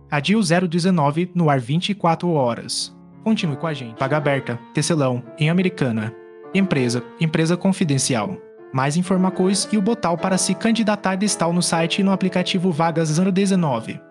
Adil 019 no ar 24 horas. Continue com a gente. Vaga aberta, Tecelão, em Americana. Empresa confidencial. Mais informações e o botão para se candidatar está no site e no aplicativo Vagas 019.